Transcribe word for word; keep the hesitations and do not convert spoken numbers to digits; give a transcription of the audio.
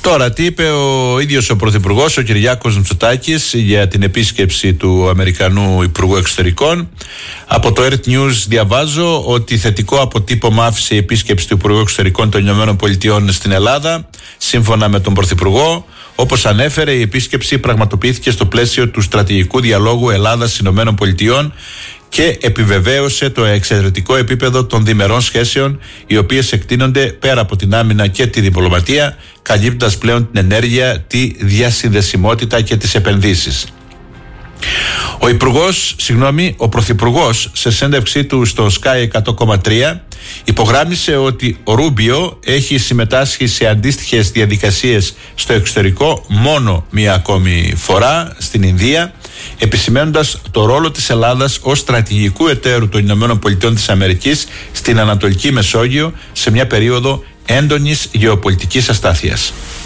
Τώρα, τι είπε ο ίδιος ο Πρωθυπουργός, ο Κυριάκος Μητσοτάκης, για την επίσκεψη του Αμερικανού Υπουργού Εξωτερικών. Από το Earth News διαβάζω ότι θετικό αποτύπωμα άφησε η επίσκεψη του Υπουργού Εξωτερικών των ΗΠΑ στην Ελλάδα, σύμφωνα με τον Πρωθυπουργό. Όπως ανέφερε, η επίσκεψη πραγματοποιήθηκε στο πλαίσιο του στρατηγικού διαλόγου Ελλάδα-ΗΠΑ και επιβεβαίωσε το εξαιρετικό επίπεδο των διμερών σχέσεων, οι οποίες εκτείνονται πέρα από την άμυνα και τη διπλωματία, καλύπτοντας πλέον την ενέργεια, τη διασυνδεσιμότητα και τις επενδύσεις. Ο Υπουργός, συγγνώμη, ο Πρωθυπουργός, σε συνέντευξή του στο Sky εκατό κόμμα τρία, υπογράμμισε ότι ο Ρούμπιο έχει συμμετάσχει σε αντίστοιχες διαδικασίες στο εξωτερικό μόνο μία ακόμη φορά, στην Ινδία, επισημαίνοντας το ρόλο της Ελλάδας ως στρατηγικού εταίρου των ΗΠΑ στην Ανατολική Μεσόγειο σε μια περίοδο έντονης γεωπολιτικής αστάθειας.